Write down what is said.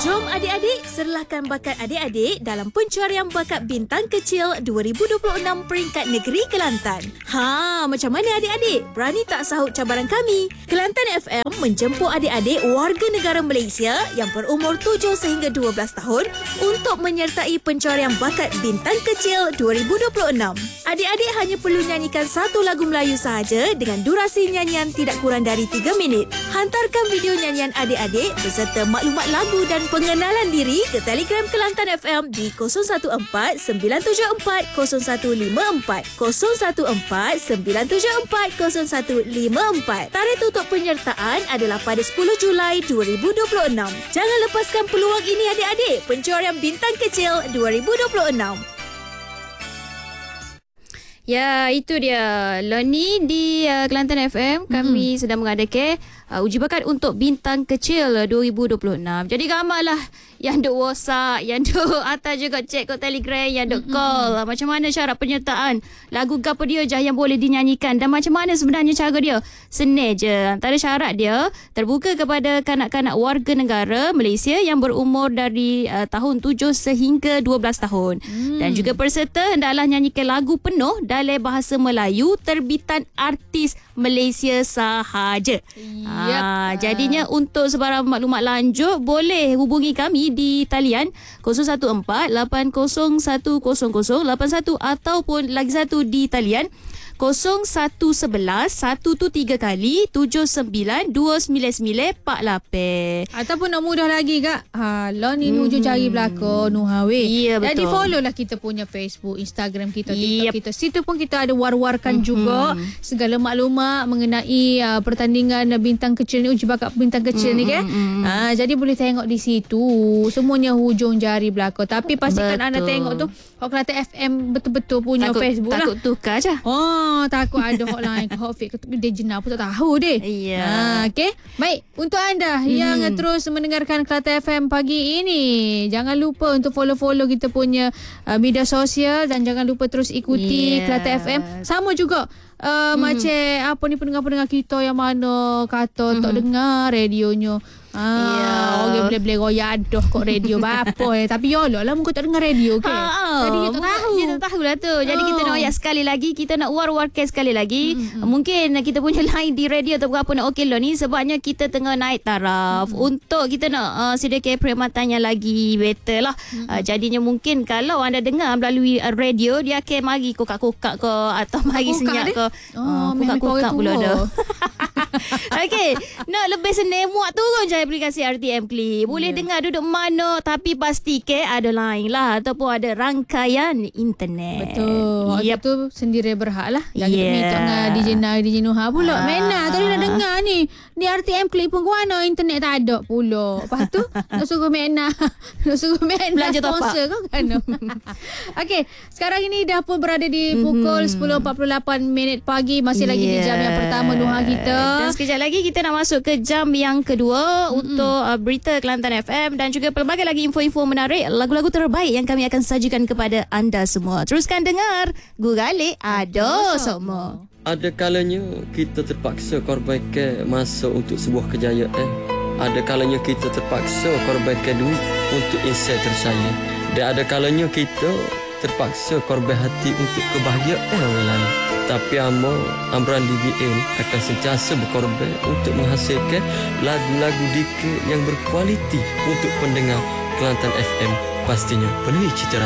Jom adik-adik, serlahkan bakat adik-adik dalam pencarian bakat bintang kecil 2026 peringkat negeri Kelantan. Macam mana adik-adik? Berani tak sahut cabaran kami? Kelantan FM menjemput adik-adik warga negara Malaysia yang berumur 7 sehingga 12 tahun untuk menyertai pencarian bakat bintang kecil 2026. Adik-adik hanya perlu nyanyikan satu lagu Melayu sahaja dengan durasi nyanyian tidak kurang dari 3 minit. Hantarkan video nyanyian adik-adik beserta maklumat lagu dan pengenalan diri ke Telegram Kelantan FM di 014-974-0154 014-974-0154. Tarikh tutup penyertaan adalah pada 10 Julai 2026. Jangan lepaskan peluang ini adik-adik. Pencarian bintang kecil 2026. Ya, itu dia. Loni di Kelantan FM. Kami sedang mengadakan uji bakat untuk bintang kecil 2026. Jadi gamarlah yang duk WhatsApp, yang duk atas juga cek kat Telegram, yang duk call. Macam mana syarat penyertaan? Lagu gapo dia je yang boleh dinyanyikan dan macam mana sebenarnya cara dia? Senang je. Antara syarat dia terbuka kepada kanak-kanak warga negara Malaysia yang berumur dari tahun 7 sehingga 12 tahun. Dan juga peserta hendaklah nyanyikan lagu penuh dalam bahasa Melayu terbitan artis Malaysia sahaja. Jadinya untuk sebarang maklumat lanjut boleh hubungi kami di talian 014-80100081 ataupun lagi satu di talian 0111 123 kali 7929948. Ataupun nak mudah lagi kak, Loni Nuju cari belakang Nuhawe. Ya, betul. Jadi follow lah kita punya Facebook, Instagram kita, TikTok kita. Situ pun kita ada war-warkan juga segala maklumat mengenai pertandingan bintang kecil ni, uji bakat bintang kecil ni kan. Jadi boleh tengok di situ. Semuanya hujung jari belakang. Tapi pastikan anda tengok tu Kelantan FM betul-betul punya Facebook lah. Takut tukar je. Takut ada hotline ke hot fake dia jenak pun tak tahu deh. Ya. Okey. Baik, untuk anda yang terus mendengarkan Kelantan FM pagi ini, jangan lupa untuk follow kita punya media sosial dan jangan lupa terus ikuti Kelantan FM. Sama juga macam apa ni pendengar-pendengar kita yang mana kata tak dengar radionya. Orang boleh royak aduh kok radio apa tapi yolah lah muka tak dengar radio ke. Jadi kita tahu. Kita tahulah tu. Jadi kita nak royak sekali lagi, kita nak war-warkan sekali lagi. Mungkin kita punya line di radio atau apa nak okey ni sebabnya kita tengah naik taraf untuk kita nak sediakan perkhidmatan yang lagi better lah. Jadinya mungkin kalau anda dengar melalui radio, dia akan mari kokak-kokak ke atau mari senyap ke. Kokak-kokak pula dah. Okey, nak lebih senang muat turun je aplikasi RTM Click. Boleh dengar duduk mana tapi pastikan ada line lah ataupun ada rangkaian internet. Betul. Itu sendiri berhak lah. Jangan kita minta dengan DJ Nuha pula. Mena tadi nak dengar ni. Di RTM Click pun mana internet tak ada pula. Lepas tu nak suruh Mena belanja sponsor kau kan. Okey, sekarang ini dah pun berada di pukul 10.48 pagi. Masih lagi di jam yang pertama Nuha kita. Dan sekejap lagi kita nak masuk ke jam yang kedua untuk berita Kelantan FM dan juga pelbagai lagi info-info menarik, lagu-lagu terbaik yang kami akan sajikan kepada anda semua. Teruskan dengar Gugale Ado Semua. Ada kalanya kita terpaksa korbankan masa untuk sebuah kejayaan. Ada kalanya kita terpaksa korbankan duit untuk insan tersayang. Dan ada kalanya kita terpaksa korban hati untuk kebahagiaan orang lain. Tapi Amran DBN akan sentiasa berkorban untuk menghasilkan lagu-lagu dikir yang berkualiti untuk pendengar Kelantan FM. Pastinya penuhi cita